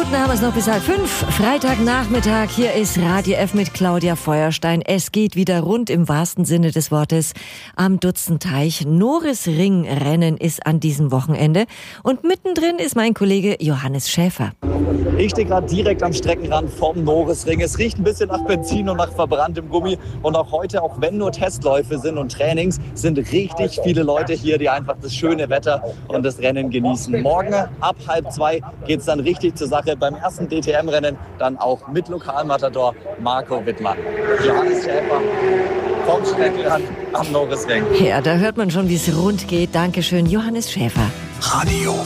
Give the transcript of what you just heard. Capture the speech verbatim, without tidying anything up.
Minuten haben wir es noch bis halb fünf. Freitagnachmittag, hier ist Radio F mit Claudia Feuerstein. Es geht wieder rund im wahrsten Sinne des Wortes am Dutzenteich. Norisring-Rennen ist an diesem Wochenende. Und mittendrin ist mein Kollege Johannes Schäfer. Ich stehe gerade direkt am Streckenrand vom Norisring. Es riecht ein bisschen nach Benzin und nach verbranntem Gummi. Und auch heute, auch wenn nur Testläufe sind und Trainings, sind richtig viele Leute hier, die einfach das schöne Wetter und das Rennen genießen. Morgen ab halb zwei geht es dann richtig zur Sache beim ersten D T M-Rennen, dann auch mit Lokalmatador Marco Wittmann. Johannes Schäfer vom Streckenrand am Norisring. Ja, da hört man schon, wie es rund geht. Dankeschön, Johannes Schäfer. Radio